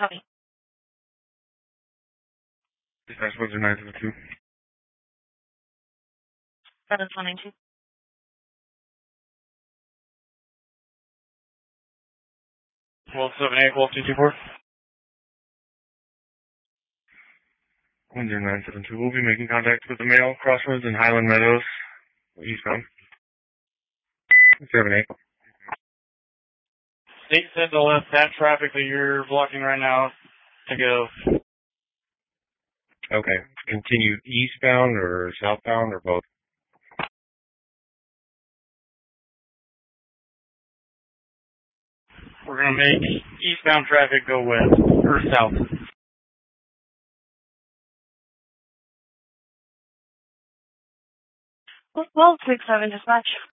Copy. Dispatch was 972. 7192. 1278, 12924. 10972. We'll be making contact with the male Crossroads and Highland Meadows, eastbound. 78. State Sentinel left that traffic that you're blocking right now to go. Okay. Continued eastbound or southbound or both? We're going to make eastbound traffic go west, or south. 1267 dispatch.